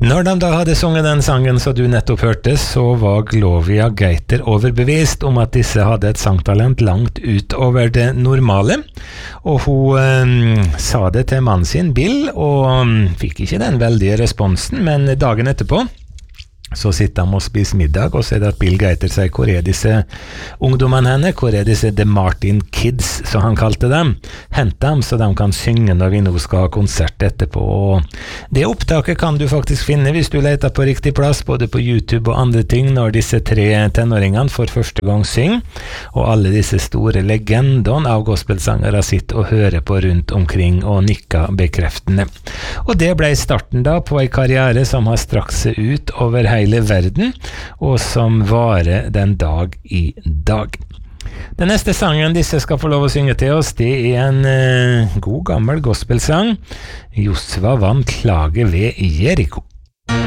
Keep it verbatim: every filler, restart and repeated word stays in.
Når de da hadde sunget den sangen som du nettopp hørte, så var Gloria Gaynor overbevist om at disse hadde et sangtalent langt utover det normale, og hun eh, sa det til mannen sin, Bill, og um, fikk ikke den veldige responsen, men dagen etterpå så sitter de og spiser middag, og så er det at Bill Gaynor sier, hvor er disse ungdommene henne? Hvor er disse The Martin Kids, som han kalte dem? Hent dem, så de kan synge når vi nå skal ha konsert etterpå. Og det opptaket kan du faktisk finne hvis du leter på riktig plass, både på YouTube og andre ting, når disse tre tenåringene for første gang synger, og alle disse store legendene av gospelsangere sitter og hører på rundt omkring og nikker bekreftende. Og det ble starten da på en karriere som har strakt seg ut over hele verden, og som varer den dag i dag. Den neste sangen disse skal få lov å synge til oss, det er en uh, god gammel gospelsang. Josva vant klage ved Jericho.